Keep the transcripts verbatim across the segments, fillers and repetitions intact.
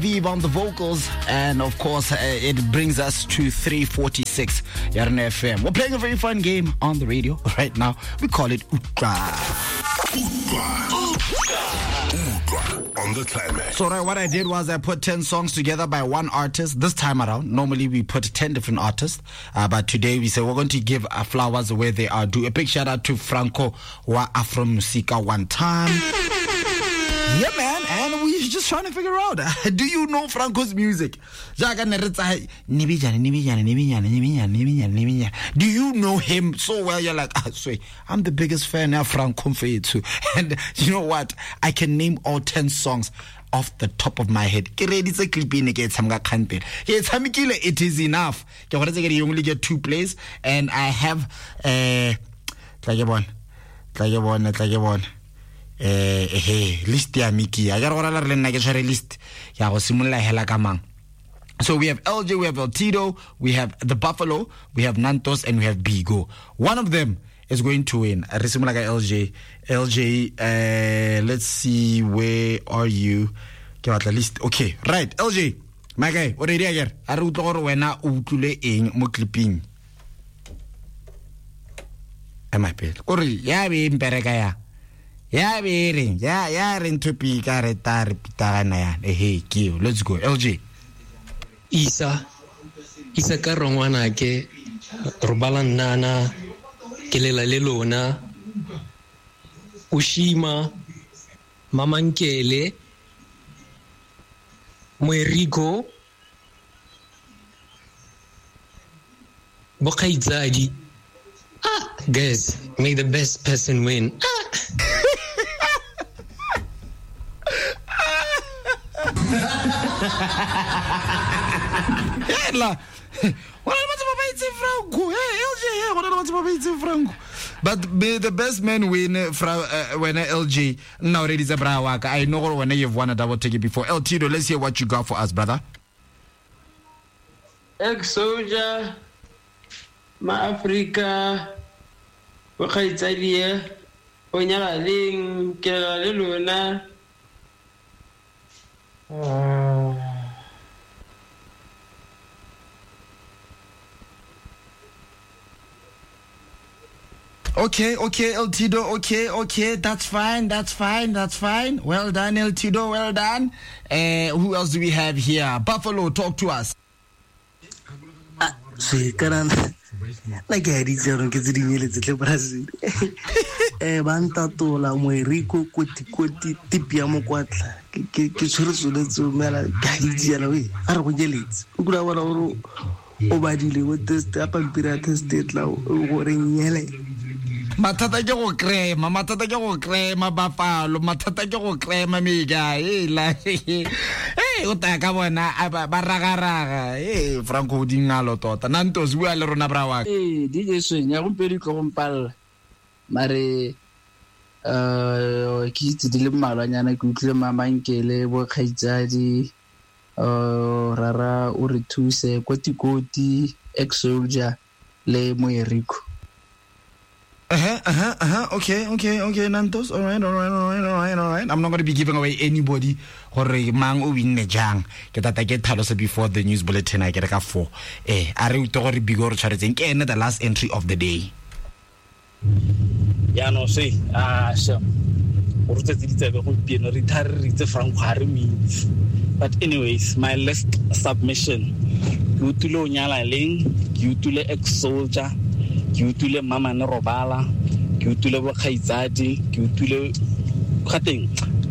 Vive on the vocals, and of course, uh, it brings us to three forty-six Yarn F M. We're playing a very fun game on the radio right now. We call it Utra. On the climax. So right, what I did was I put ten songs together by one artist. This time around, normally we put ten different artists, uh, but today we say we're going to give uh, flowers where they are due. A big shout out to Franco wa Afro Musica one time. Yeah, man, and we're just trying to figure out, do you know Franco's music? Do you know him so well? You're like, I swear, I'm the biggest fan of Franco too. And you know what? I can name all ten songs off the top of my head. It is enough. You only get two plays, and I have uh, Eh, eh, list ya Miki. I got to list. Ya go simula hela kamang. So we have L J, we have El Tito, we have the Buffalo, we have Nantos, and we have Bigo. One of them is going to win. Risimula L J. L J, uh, let's see, where are you? Give out the list. Okay, right. L J, my guy, what are you here? Arutoro wena utule ing mo clipping. Am I paid? Kori, ya be impereka ya. Yeah, bearing. Yeah, yeah, into Pika, Retar, Pitana. Hey, Kio. Let's go. L J. Isa. Isa Karongwana ke Robalan Nana, Kelela Lelona, Ushima, Mamankele, Muerico, Bokaizadi. Ah, guys, may the best person win. Ah. But may the best man win uh, when L J now ready is a brawaka. I know when you've won a double ticket before. El Tito, let's hear what you got for us, brother. Ex-soldier, ma Africa, Wakaitalia, Onyala Ling, Kela Luna. Okay, okay, El Tito, okay, okay, that's fine, that's fine, that's fine. Well done, El Tito, well done. Uh, who else do we have here? Buffalo, talk to us. Ah, see, Karan, like I did, I don't get the military Brazil. Eh, Banta Tola, Muerico, Koti, Koti, Tipiamo Quatla, Kisursu, that's Mela, Gaiji, Arbogelit, Ugravaro, Obadili, what this Tapan Pirate State law, or in Yele. Matata yo crema, matata yo crema, Buffalo, matata yo crema, amiga, eh, la, eh, utaka buena, barragaraga, eh, Franco Dinalo Tota, Nantos, we are Rona Brawa. Eh, D J Swing, ya un perico con pal, mare, uh, kiti di limala, nyana kukle mama inkele, wakaijadi, uh, rara, urituse, koti koti, ex-soldier, le Muerico. Uh-huh, uh-huh, uh-huh. Okay, okay, okay, Nantos. All right, all right, all right, all right, all right. I'm not going to be giving away anybody or mang win the jang. Get that I get Talos before the news bulletin. I get a four. Eh, I read to bigor charity. And the last entry of the day. Yeah, no, say, ah, sure. But anyways, my last submission. Gutulo Nyala Ling, Gutule ex-soldier. Ke utule mama ne robala ke utule bo khaitsadi ke utule khateng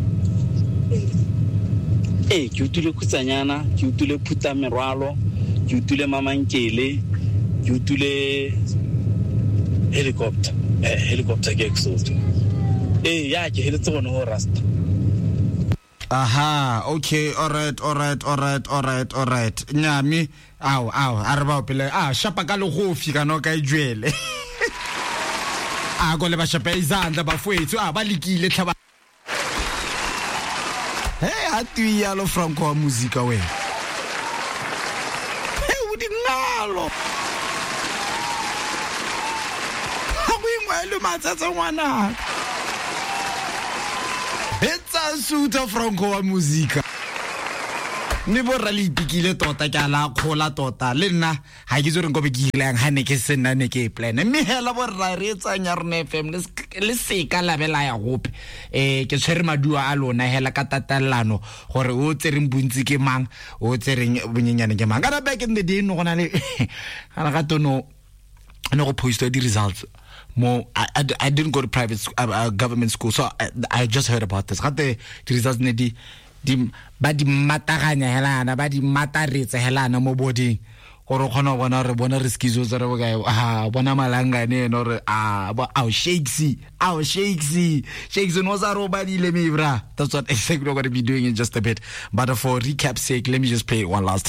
eh ke utule kutsanyana ke utule phuta merwalo ke utule mama nkele ke utule helicopter eh helicopter ke exhaust eh ya ke hele tsone ho rasta. Aha, okay, all right, all right, all right, all right, all right. Nyami, aw, aw, arba pele. Ah, shapa ka lo go fika no ka ijwele. Ah, go le ba shapa izandla bafowethu, ah ba likile tlhaba. Hey, ati ya lo Franco wa musica we. Hey, udi ngalo. Ha bo ingwe le matsatsa ngwana. It's a suit of Franco wa musica. mme bo ra le itikile tota ke ala khola tota le nna ha ke tsore go be ke ilang ha ne ke sena ne ke plan mme hela bo ra re tsanya rene F M le se ka la bela ya gope eh ke tshwere madua a lona hela ka tatallano gore o tsereng buntsi ke mang o tsereng bonyenyane ke mang kana back in the day no gona le ana ga tono no go post the results more I, I, I didn't go to private uh, uh, government school so I, I just heard about this got the, the results ne di di ba di mataganya helana ba di mataretse helana mo boding gore khona bona re bona re skizo tsere bo gae ah bona malanga ne no re ah ba au shakesy au shakesy shakesy no za ro ba di le mi bra that's what exactly what we're going to be doing in just a bit but for recap sake let me just play it one last time.